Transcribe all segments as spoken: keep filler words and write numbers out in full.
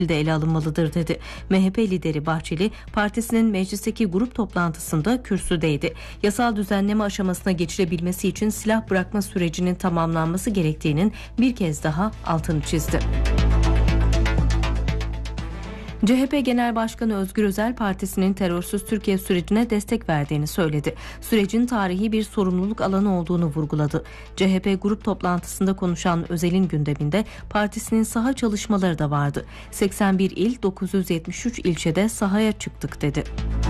de ele alınmalıdır dedi. M H P lideri Bahçeli, partisinin meclisteki grup toplantısında kürsüdeydi. Yasal düzenleme aşamasına geçilebilmesi için silah bırakma sürecinin tamamlanması gerektiğinin bir kez daha altını çizdi. C H P Genel Başkanı Özgür Özel, partisinin terörsüz Türkiye sürecine destek verdiğini söyledi. Sürecin tarihi bir sorumluluk alanı olduğunu vurguladı. C H P grup toplantısında konuşan Özel'in gündeminde partisinin saha çalışmaları da vardı. seksen bir il, dokuz yüz yetmiş üç ilçede sahaya çıktık dedi.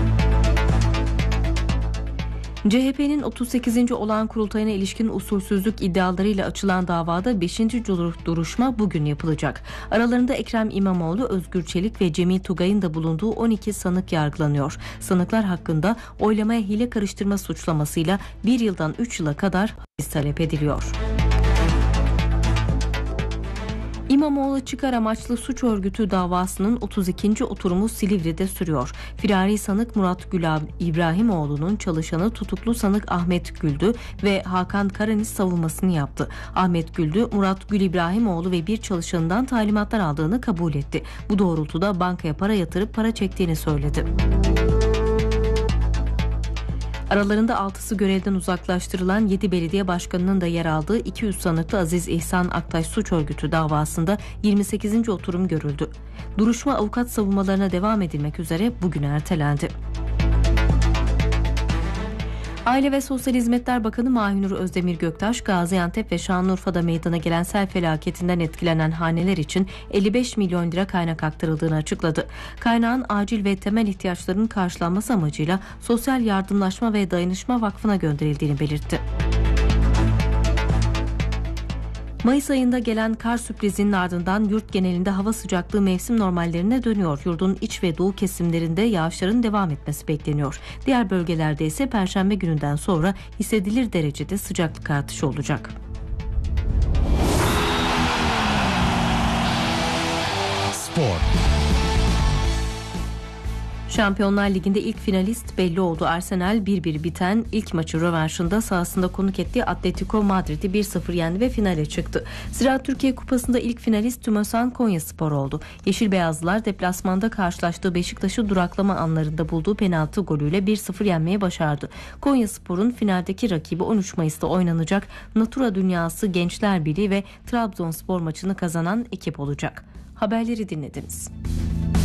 C H P'nin otuz sekizinci olağan kurultayına ilişkin usulsüzlük iddialarıyla açılan davada beşinci duruşma bugün yapılacak. Aralarında Ekrem İmamoğlu, Özgür Çelik ve Cemil Tugay'ın da bulunduğu on iki sanık yargılanıyor. Sanıklar hakkında oylamaya hile karıştırma suçlamasıyla bir yıldan üç yıla kadar hapis talep ediliyor. İmamoğlu çıkar amaçlı suç örgütü davasının otuz ikinci oturumu Silivri'de sürüyor. Firari sanık Murat Gül İbrahimoğlu'nun çalışanı tutuklu sanık Ahmet Güldü ve Hakan Karanis savunmasını yaptı. Ahmet Güldü, Murat Gül İbrahimoğlu ve bir çalışanından talimatlar aldığını kabul etti. Bu doğrultuda bankaya para yatırıp para çektiğini söyledi. Aralarında altısı görevden uzaklaştırılan yedi belediye başkanının da yer aldığı iki yüz sanıklı Aziz İhsan Aktaş suç örgütü davasında yirmi sekizinci oturum görüldü. Duruşma avukat savunmalarına devam edilmek üzere bugün ertelendi. Aile ve Sosyal Hizmetler Bakanı Mahinur Özdemir Göktaş, Gaziantep ve Şanlıurfa'da meydana gelen sel felaketinden etkilenen haneler için elli beş milyon lira kaynak aktarıldığını açıkladı. Kaynağın acil ve temel ihtiyaçların karşılanması amacıyla Sosyal Yardımlaşma ve Dayanışma Vakfı'na gönderildiğini belirtti. Mayıs ayında gelen kar sürprizinin ardından yurt genelinde hava sıcaklığı mevsim normallerine dönüyor. Yurdun iç ve doğu kesimlerinde yağışların devam etmesi bekleniyor. Diğer bölgelerde ise Perşembe gününden sonra hissedilir derecede sıcaklık artışı olacak. Spor. Şampiyonlar Ligi'nde ilk finalist belli oldu. Arsenal bir bir biten ilk maçı rövanşında sahasında konuk ettiği Atletico Madrid'i bir sıfır yendi ve finale çıktı. Zira Türkiye Kupası'nda ilk finalist Tümosan Konyaspor oldu. Yeşil Beyazlılar deplasmanda karşılaştığı Beşiktaş'ı duraklama anlarında bulduğu penaltı golüyle bir sıfır yenmeyi başardı. Konyaspor'un finaldeki rakibi on üç Mayıs'ta oynanacak Natura Dünyası Gençler Birliği ve Trabzonspor maçını kazanan ekip olacak. Haberleri dinlediniz.